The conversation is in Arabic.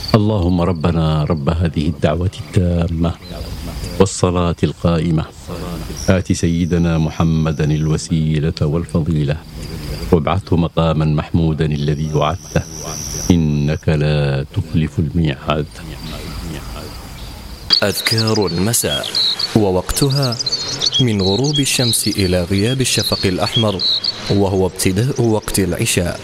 اللهم ربنا رب هذه الدعوة التامة والصلاة القائمة آت سيدنا محمدا الوسيلة والفضيلة وابعثه مقاما محمودا الذي وعدته إنك لا تخلف الميعاد. أذكار المساء، ووقتها من غروب الشمس إلى غياب الشفق الأحمر، وهو ابتداء وقت العشاء.